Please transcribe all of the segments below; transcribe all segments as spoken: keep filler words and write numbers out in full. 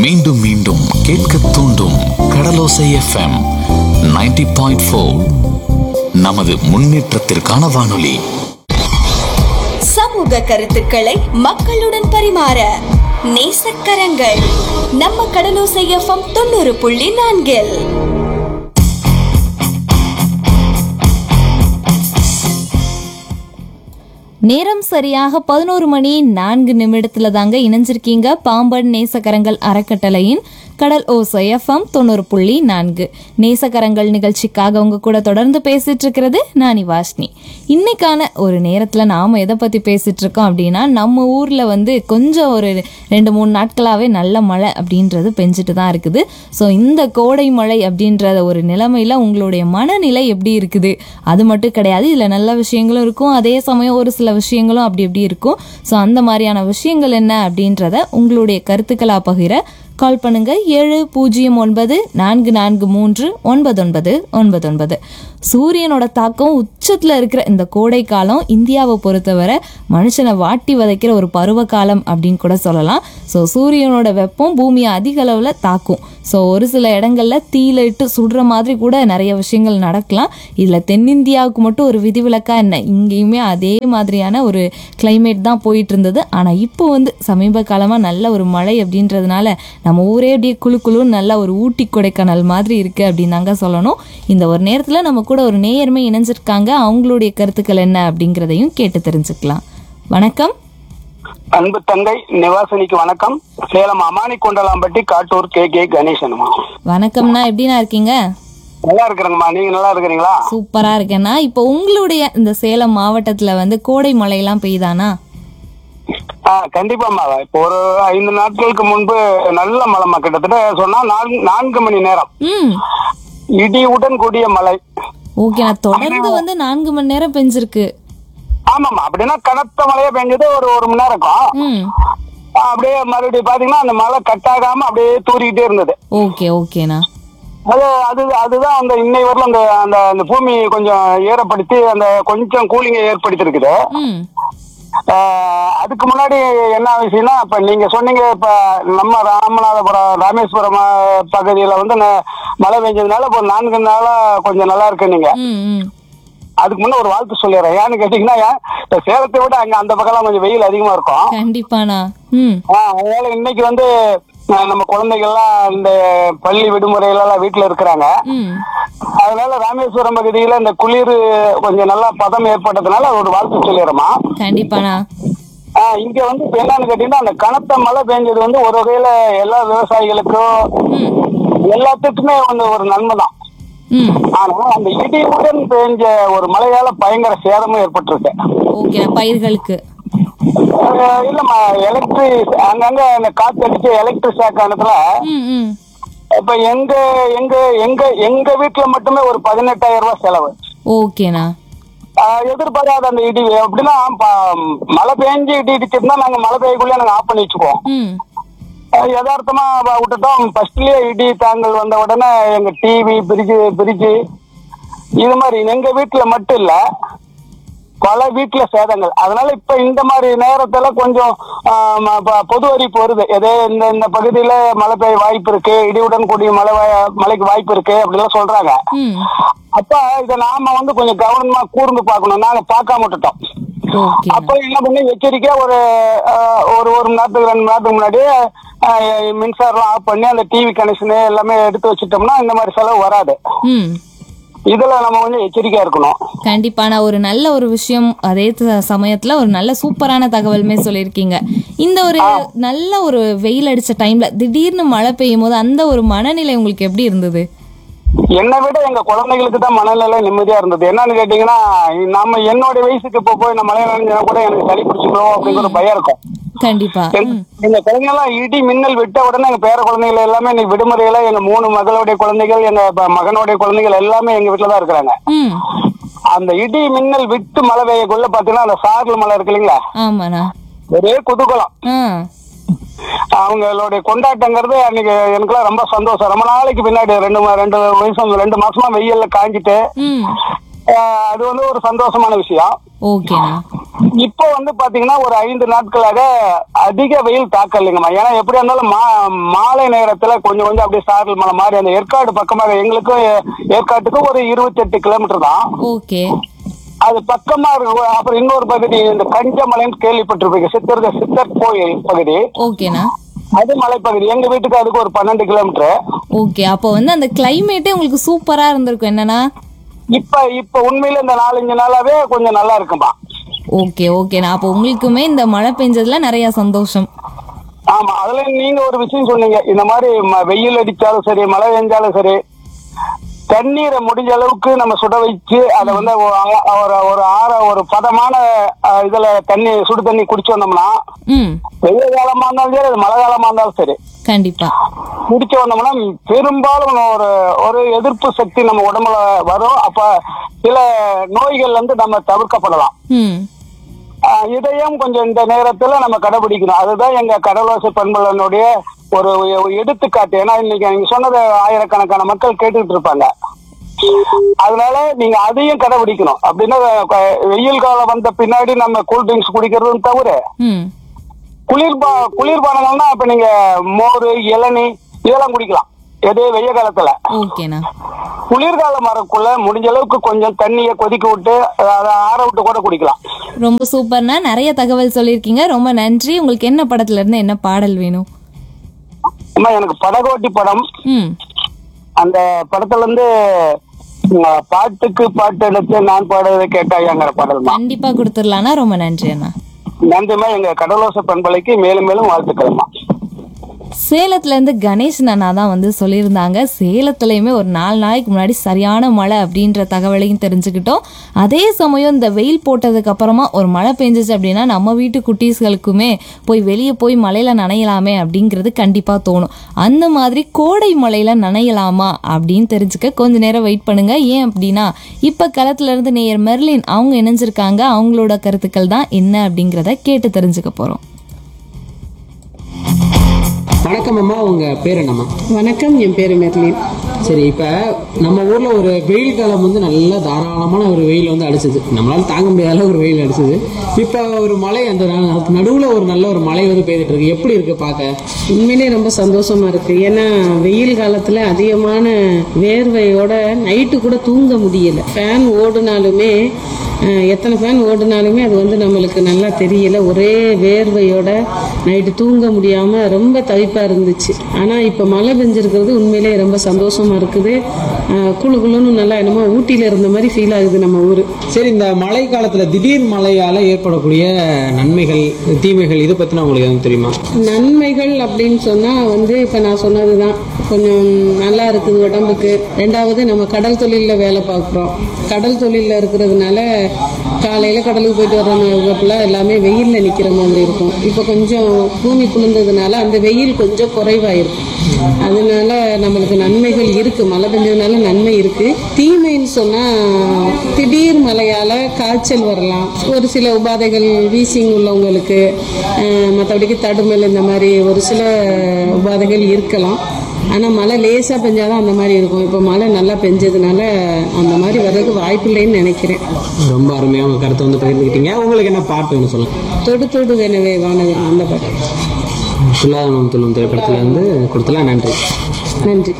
மீண்டும் மீண்டும் கேட்க தூண்டும் கடலோசை எஃப்எம் நைன்டி பாயிண்ட் ஃபோர். நமது முன்னேற்றத்திற்கான வானொலி. சமூக கருத்துக்களை மக்களுடன் பரிமாற நேசக்கரங்கள் நம்ம கடலோசை எஃப்எம் தொண்ணூறு புள்ளி நான்கில். நேரம் சரியாக பதினோரு மணி நான்கு நிமிடத்துல தாங்க இணைஞ்சிருக்கீங்க பாம்பன் நேசக்கரங்கள் அறக்கட்டளையின் கடல் ஓசை எஃப்எம் தொண்ணூறு புள்ளி நான்கு. நேசக்கரங்கள் நிகழ்ச்சிக்காக உங்க கூட தொடர்ந்து பேசிட்டு இருக்கிறது நானி வாஷ்னி. இன்னைக்கான ஒரு நேரத்துல நாம எதை பத்தி பேசிட்டு இருக்கோம் அப்படின்னா, நம்ம ஊர்ல வந்து கொஞ்சம் ஒரு ரெண்டு மூணு நாட்களாவே நல்ல மழை அப்படின்றது பெஞ்சிட்டு தான் இருக்குது. ஸோ இந்த கோடை மழை அப்படின்ற ஒரு நிலைமையில உங்களுடைய மனநிலை எப்படி இருக்குது? அது மட்டும் கிடையாது, இதுல நல்ல விஷயங்களும் இருக்கும், அதே சமயம் ஒரு சில விஷயங்களும் அப்படி எப்படி இருக்கும். ஸோ அந்த மாதிரியான விஷயங்கள் என்ன அப்படின்றத உங்களுடைய கருத்துக்களா பகிர கால் பண்ணுங்க. ஏழு பூஜ்ஜியம் ஒன்பது நான்கு நான்கு மூன்று ஒன்பது ஒன்பது ஒன்பது ஒன்பது. சூரியனோட தாக்கம் உச்சத்துல இருக்கிற இந்த கோடை காலம் இந்தியாவை பொறுத்தவரை மனுஷனை வாட்டி வதைக்கிற ஒரு பருவ காலம் அப்படின்னு கூட சொல்லலாம். ஸோ சூரியனோட வெப்பம் பூமியை அதிக அளவில் தாக்கும். ஸோ ஒரு சில இடங்கள்ல தீயில இட்டு சுடுற மாதிரி கூட நிறைய விஷயங்கள் நடக்கலாம். இதுல தென்னிந்தியாவுக்கு மட்டும் ஒரு விதிவிலக்கா என்ன, இங்கேயுமே அதே மாதிரியான ஒரு கிளைமேட் தான் போயிட்டு இருந்தது. ஆனா இப்போ வந்து சமீப காலமா நல்ல ஒரு மழை அப்படின்றதுனால நம்ம ஊரே அப்படியே குழு குழுன்னு நல்ல ஒரு ஊட்டி கொடைக்கானல் மாதிரி இருக்கு அப்படின்னு தாங்க சொல்லணும். இந்த ஒரு நேரத்துல நம்ம கூட ஒரு நேயர்மை இணைஞ்சிருக்காங்க. அவங்களுடைய கருத்துக்கள் என்ன அப்படிங்கிறதையும் கேட்டு தெரிஞ்சுக்கலாம். வணக்கம். அன்பு தங்கை நிவாசினிக்கு வணக்கம். Salem Amani Kondalampatti Kattur K K கணேசனுமா. வணக்கம்ண்ணா, எப்படிண்ணா இருக்கீங்க? நல்லா இருக்கிறேங்கம்மா, நீங்க நல்லா இருக்கிறீங்களா? சூப்பரா இருக்கேண்ணா. இப்போ உங்களுடைய இந்த சேலம் மாவட்டத்துல வந்து கோடை மழையெல்லாம் பெய்யுதானா? ஆஹ் கண்டிப்பாம்மா. இப்போ ஒரு ஐந்து நாட்களுக்கு முன்பு நல்ல மழைமா, கிட்டத்தட்ட சொன்னா நான்கு மணி நேரம் இடியுடன் கூடிய மழை. ஓகே, தொடர்ந்து வந்து நான்கு மணி நேரம் பெஞ்சிருக்கு. ஆமாமா, அப்படின்னா கனத்த மழையா பெஞ்சது ஒரு ஒரு மணி நேரம் இருக்கும். அப்படியே மறுபடியும் பாத்தீங்கன்னா அந்த மழை கட்டாகாம அப்படியே தூரிக்கிட்டே இருந்தது. ஓகே ஓகேண்ணா. அது அது அதுதான் அந்த இன்னை வரல அந்த அந்த அந்த பூமி கொஞ்சம் ஈரப்படுத்தி அந்த கொஞ்சம் கூலிங்கை ஏற்படுத்தி இருக்குது. அதுக்கு முன்னாடி என்ன விஷயம்னா, இப்ப நீங்க சொன்னீங்க, இப்ப நம்ம ராமநாதபுரம் ராமேஸ்வரம் பகுதியில வந்து மழை பெஞ்சதுனால இப்போ நான்கு நாளா கொஞ்சம் நல்லா இருக்கு. நீங்க அதுக்கு முன்ன ஒரு வாழ்த்து சொல்லிடுறேன். ஏன்னு கேட்டீங்கன்னா, இப்ப சேலத்தை விட அங்க அந்த பக்கம் கொஞ்சம் வெயில் அதிகமா இருக்கும். கண்டிப்பாண்ணா. அதனால இன்னைக்கு வந்து நம்ம குழந்தைகள்லாம் இந்த பள்ளி விடுமுறையில எல்லாம் வீட்டுல இருக்கிறாங்க. அதனால ராமேஸ்வரம் பகுதியில இந்த குளிர் கொஞ்சம் நல்லா பதம் ஏற்பட்டதுனால ஒரு வாழ்த்து சொல்லிடுறோமா. கண்டிப்பாண்ணா. ஆஹ் இங்க வந்து என்னன்னு கேட்டீங்கன்னா, அந்த கனத்த மழை பெஞ்சது வந்து ஒரு வகையில எல்லா விவசாயிகளுக்கும் எல்லாத்துக்குமே வந்து ஒரு நன்மை தான். ஆனா அந்த இடியுடன் பெஞ்ச ஒரு மழையால பயங்கர சேதமும் ஏற்பட்டிருக்கு பயிர்களுக்கு. இல்லம்மா, எலக்ட்ரிக் அங்கங்க அந்த காத்து அடிச்சு எலக்ட்ரிக் ஷாக் ஆனதுல இப்ப எங்க எங்க எங்க எங்க வீட்டுல மட்டுமே ஒரு பதினெட்டாயிரம் ரூபாய் செலவு. ஓகேண்ணா. எதிர்பாராத அந்த இடி அப்படின்னா மழை பெஞ்சு இடி இடிச்சிருந்தா நாங்க மழை பெய்யக்குள்ளே நாங்க ஆஃப் பண்ணி வச்சுக்குவோம். யதார்த்தமா விட்டுட்டோம். ஃபர்ஸ்ட்லயே இடி தாங்கல் வந்த உடனே எங்க டிவி பிரிட்ஜு பிரிட்ஜு இது மாதிரி எங்க வீட்டுல மட்டும் இல்ல பல வீட்டுல சேதங்கள். அதனால இப்ப இந்த மாதிரி நேரத்துல கொஞ்சம் பொது அறிவிப்பு வருது, எதே இந்த இந்த பகுதியில மழை பெய்ய வாய்ப்பு இருக்கு, இடியுடன் கூடிய மழை மழைக்கு வாய்ப்பு இருக்கு அப்படிலாம் சொல்றாங்க. அப்ப இத நாம வந்து கொஞ்சம் கவனமா கூர்ந்து பார்க்கணும். நாங்க பார்க்காம விட்டுட்டோம். அப்ப என்ன பண்ணி எச்சரிக்கையா ஒரு ஒரு ஒரு மணி நேரத்துக்கு ரெண்டு மணி நேரத்துக்கு முன்னாடி மின்சாரம் ஆஃப் பண்ணி அந்த டிவி கனெக்ஷன் எல்லாமே எடுத்து வச்சுட்டோம்னா இந்த மாதிரி செலவு வராது. இதுல நம்ம கொஞ்சம் எச்சரிக்கையா இருக்கணும். கண்டிப்பான ஒரு நல்ல ஒரு விஷயம். அதே சமயத்துல ஒரு நல்ல சூப்பரான தகவலுமே சொல்லியிருக்கீங்க. இந்த ஒரு நல்ல ஒரு வெயில் அடிச்ச டைம்ல திடீர்னு மழை பெய்யும் போது அந்த ஒரு மனநிலை உங்களுக்கு எப்படி இருந்தது? என்னை விட எங்க குழந்தைகளுக்கு தான் மனநிலை நிம்மதியா இருந்தது. என்னன்னு கேட்டீங்கன்னா, நம்ம என்னோட வயசுக்கு இப்ப போய் நம்ம மழை நனைஞ்சா கூட எனக்கு சளி பிடிச்சிக்கணும் அப்படிங்கிற பயம் இருக்கும். கண்டிப்பா எங்க குழந்தைங்கலாம் இடி மின்னல் விட்ட உடனே எங்க பேர குழந்தைகள் எல்லாமே இன்னைக்கு விடுமுறையில எங்க மூணு மகளுடைய குழந்தைகள் எங்க மகனுடைய குழந்தைகள் எல்லாமே எங்க வீட்டுலதான் இருக்கிறாங்க. அந்த இடி மின்னல் விட்டு மழை பெய்யக்குள்ள பாத்தீங்கன்னா அந்த சாரல் மழை இருக்கு இல்லைங்களா, ஒரே குதூகலம். அவங்களுடைய கொண்டாட்டங்கிறது அன்னைக்கு எனக்குலாம் ரொம்ப சந்தோஷம். ரொம்ப நாளைக்கு பின்னாடி ரெண்டு ரெண்டு வருஷம் ரெண்டு மாசமா வெயில்ல காஞ்சிட்டு அது வந்து ஒரு சந்தோஷமான விஷயம். ஓகேண்ணா. இப்போ வந்து பாத்தீங்கன்னா ஒரு ஐந்து நாட்களாக அதிக வெயில் தாக்கம் இல்லைங்கம்மா. ஏன்னா எப்படி இருந்தாலும் மா மாலை நேரத்துல கொஞ்சம் கொஞ்சம் அப்படியே சாரல் மலை மாதிரி அந்த ஏற்காடு பக்கமாக எங்களுக்கும் ஏற்காட்டுக்கும் ஒரு இருபத்தி எட்டு கிலோமீட்டர் தான். ஓகே. அது பக்கமா இருக்கு. அப்புறம் இன்னொரு பகுதி இந்த கஞ்சமலைன்னு கேள்விப்பட்டிருப்பீங்க, சித்தர் சித்தர் கோயில் பகுதி. ஓகேண்ணா. அது மலைப்பகுதி. எங்க வீட்டுக்கு அதுக்கு ஒரு பன்னெண்டு கிலோமீட்டர். ஓகே. அப்போ வந்து அந்த கிளைமேட்டே உங்களுக்கு சூப்பரா இருந்திருக்கும் என்னன்னா? இப்ப இப்ப உண்மையில இந்த நாலஞ்சு நாளாவே கொஞ்சம் நல்லா இருக்கும்பா. ஓகே ஓகேண்ணா. அப்போ உங்களுக்குமே இந்த மழை பெஞ்சதுல நிறைய சந்தோஷம். ஆமா, அதுல நீங்க ஒரு விஷயம் சொன்னீங்க, இந்த மாதிரி வெயில் அடிச்சாலும் சரி மழை பெஞ்சாலும் சரி தண்ணீரை முடிஞ்ச அளவுக்கு நம்ம சுட வச்சு அதை வந்து ஒரு ஒரு ஆற ஒரு பதமான இதுல தண்ணி சுடு தண்ணி குடிச்சு வந்தோம்னா வெயில் காலமா இருந்தாலும் சரி அது மழை காலமா இருந்தாலும் சரி கண்டிப்பா குடிச்சு வந்தோம்னா பெரும்பாலும் ஒரு ஒரு எதிர்ப்பு சக்தி நம்ம உடம்புல வரும். அப்ப சில நோய்கள் வந்து நம்ம தவிர்க்கப்படலாம். இதையும் கொஞ்சம் இந்த நேரத்துல நம்ம கடைபிடிக்கணும். அதுதான் எங்க கடலோசை பண்புகளுடைய ஒரு எடுத்துக்காட்டு. ஏன்னா இன்னைக்கு நீங்க சொன்னது ஆயிரக்கணக்கான மக்கள் கேட்டுட்டு இருப்பாங்க. அதனால நீங்க அதையும் கடைபிடிக்கணும். அப்படின்னா வெயில் காலம் வந்த பின்னாடி நம்ம கூல் ட்ரிங்க்ஸ் குடிக்கிறதும் தவிர குளிர்பா குளிர்பானங்கள்னா இப்ப நீங்க மோர் இளநீ இதெல்லாம் குடிக்கலாம். எதே வெய்ய காலத்துல. குளிர்காலம் வரக்குள்ள முடிஞ்ச அளவுக்கு கொஞ்சம் தண்ணியை கொதிக்க விட்டு அதை ஆற விட்டு கூட குடிக்கலாம். ரொம்ப சூப்பர்னா, நிறைய தகவல் சொல்லியிருக்கீங்க. ரொம்ப நன்றி. உங்களுக்கு என்ன படத்துல இருந்து என்ன பாடல் வேணும்? எனக்கு படகோட்டி படம், அந்த படத்துல இருந்து பாட்டுக்கு பாட்டு எடுத்து நான் பாடுவதை கேட்டாயாங்கிற பாடல் கண்டிப்பா கொடுத்துடலாம்னா. ரொம்ப நன்றி அண்ணா. நன்றிமா. எங்க கடலோசை பண்பலைக்கு மேலும் மேலும் வாழ்த்துக்கள்மா. சேலத்துல இருந்து கணேசன் அண்ணா தான் வந்து சொல்லியிருந்தாங்க. சேலத்துலயுமே ஒரு நாலு நாளைக்கு முன்னாடி சரியான மழை அப்படின்ற தகவலையும் தெரிஞ்சுக்கிட்டோம். அதே சமயம் இந்த வெயில் போட்டதுக்கு அப்புறமா ஒரு மழை பெஞ்சிச்சு அப்படின்னா நம்ம வீட்டு குட்டீஸ்களுக்குமே போய் வெளியே போய் மழையில நனையலாமே அப்படிங்கிறது கண்டிப்பா தோணும். அந்த மாதிரி கோடை மழையில நனையலாமா அப்படின்னு தெரிஞ்சுக்க கொஞ்ச நேரம் வெயிட் பண்ணுங்க. ஏன் அப்படின்னா இப்ப களத்துல இருந்து நேயர் மெர்லின் அவங்க இணைஞ்சிருக்காங்க. அவங்களோட கருத்துக்கள் தான் என்ன அப்படிங்கிறத கேட்டு தெரிஞ்சுக்க போறோம். வணக்கம் அம்மா, உங்க பேர் என்னம்மா? வணக்கம், என் பேரு மெர்லின். சரி, இப்ப நம்ம ஊர்ல ஒரு வெயில் காலம் வந்து நல்ல தாராளமான ஒரு வெயில் வந்து அடிச்சது, நம்மளால தாங்க முடியாத ஒரு வெயில் அடிச்சது. இப்ப ஒரு மழை அந்த நடுவுல ஒரு நல்ல ஒரு மழை வந்து பெய்துட்டு இருக்கு. எப்படி இருக்கு பாக்க? உண்மையிலே ரொம்ப சந்தோஷமா இருக்கு. ஏன்னா வெயில் காலத்துல அதிகமான வேர்வையோட நைட்டு கூட தூங்க முடியல. ஃபேன் ஓடுனாலுமே எத்தனை ஃபேன் ஓடுனாலுமே அது வந்து நம்மளுக்கு நல்லா தெரியல. ஒரே வேர்வையோட நைட்டு தூங்க முடியாம ரொம்ப தவிப்பா இருந்துச்சு. ஆனா இப்ப மழை பெஞ்சிருக்கிறது உண்மையிலே ரொம்ப சந்தோஷமா இருக்குது. குழு குழுன்னு நல்லா என்னமோ ஊட்டியில இருந்த மாதிரி ஃபீல் ஆகுது நம்ம ஊரு. சரி, இந்த மழை காலத்துல திடீர் மழையால ஏற்படக்கூடிய நன்மைகள் தீமைகள் இதை பத்தினா உங்களுக்கு எதுவும் தெரியுமா? நன்மைகள் அப்படின்னு சொன்னா வந்து இப்ப நான் சொன்னதுதான், கொஞ்சம் நல்லா இருக்குது உடம்புக்கு. ரெண்டாவது நம்ம கடல் தொழில வேலை பார்க்குறோம். கடல் தொழில இருக்கிறதுனால காலையில கடலுக்கு போயிட்டு வர்றவங்க எல்லாமே வெயில்ல நிக்கிற மாதிரி இருக்கும். இப்ப கொஞ்சம் பூமி குளிர்ந்ததுனால அந்த வெயில் கொஞ்சம் குறைவாயிருக்கும். அதனால நம்மளுக்கு நன்மைகள் இருக்கு. மழை பெஞ்சதுனால நன்மை இருக்கு. தீமைன்னு சொன்னா திடீர் மழையால காய்ச்சல் வரலாம். ஒரு சில உபாதைகள் வீசிங் உள்ளவங்களுக்கு, மற்றபடிக்கு தடுமல் இந்த மாதிரி ஒரு சில உபாதைகள் இருக்கலாம். ஆனா மழை லேசா பெஞ்சாதான் அந்த மாதிரி இருக்கும். இப்ப மழை நல்லா பெஞ்சதுனால அந்த மாதிரி வர்றதுக்கு வாய்ப்பு இல்லைன்னு நினைக்கிறேன். ரொம்ப அருமையா உங்க கருத்தை வந்து பகிர்ந்துக்கிட்டீங்க. உங்களுக்கு என்ன பாட்டு வேணும் சொல்லுங்க? தொடு தொடு வேணவே வானவே, அந்த பாட்டு. துல்லாதனம் துள்ளும் திரைப்படத்துல இருந்து கொடுத்தலாம். நன்றி. நன்றி.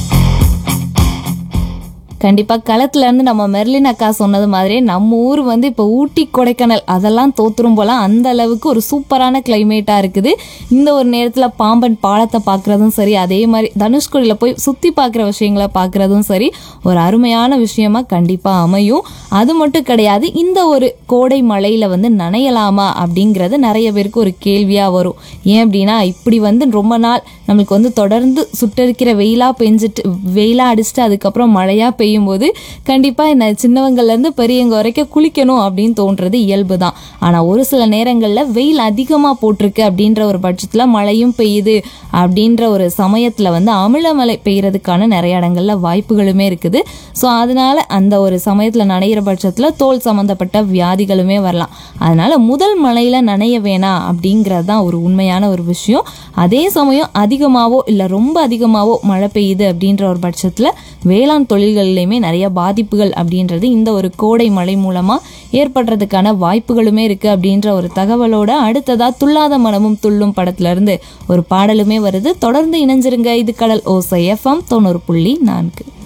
கண்டிப்பா களத்துல இருந்து நம்ம மெர்லின் அக்கா சொன்னது மாதிரி நம்ம ஊர் வந்து இப்போ ஊட்டி கொடைக்கானல் அதெல்லாம் தோத்துரும் போல அந்த அளவுக்கு ஒரு சூப்பரான கிளைமேட்டா இருக்குது. இந்த ஒரு நேரத்துல பாம்பன் பாலத்தை பாக்குறதும் சரி, அதே மாதிரி தனுஷ்கோடியில போய் சுத்தி பாக்குற விஷயங்களை பாக்குறதும் சரி ஒரு அருமையான விஷயமா கண்டிப்பா அமையும். அது மட்டும் கிடையாது, இந்த ஒரு கோடை மழையில வந்து நனையலாமா அப்படிங்கிறது நிறைய பேருக்கு ஒரு கேள்வியா வரும். ஏன் அப்படின்னா இப்படி வந்து ரொம்ப நாள் நம்மளுக்கு வந்து தொடர்ந்து சுட்டரிக்கிற வெயிலா பெஞ்சிட்டு வெயிலா அடிச்சுட்டு அதுக்கப்புறம் மழையா பெய்யும் போது கண்டிப்பா என்ன சின்னவங்கள்ல இருந்து பெரியவங்க வரைக்கும் குளிக்கணும் அப்படின்னு தோன்றது இயல்பு தான். ஆனா ஒரு சில நேரங்கள்ல வெயில் அதிகமா போட்டிருக்கு அப்படின்ற ஒரு பட்சத்துல மழையும் பெய்யுது அப்படின்ற ஒரு சமயத்துல வந்து அமில மழை பெய்யறதுக்கான நிறைய இடங்கள்ல வாய்ப்புகளுமே இருக்குது. ஸோ அதனால அந்த ஒரு சமயத்துல நனைகிற பட்சத்துல தோல் சம்பந்தப்பட்ட வியாதிகளுமே வரலாம். அதனால முதல் மழையில நனைய வேணாம் அப்படிங்கிறது தான் ஒரு உண்மையான ஒரு விஷயம். அதே சமயம் அதிகமாவோ இல்ல ரொம்ப அதிகமாவோ மழை பெய்யுது அப்படின்ற ஒரு பட்சத்துல வேளாண் தொழில்கள் பகுதிகள்லையுமே நிறைய பாதிப்புகள் அப்படின்றது இந்த ஒரு கோடை மழை மூலமா ஏற்படுறதுக்கான வாய்ப்புகளுமே இருக்கு அப்படின்ற ஒரு தகவலோட அடுத்ததா துள்ளாத மனமும் துள்ளும் படத்துல இருந்து ஒரு பாடலுமே வருது. தொடர்ந்து இணைஞ்சிருங்க. இது கடல் ஓசை எஃப்எம் தொண்ணூறு புள்ளி நான்கு.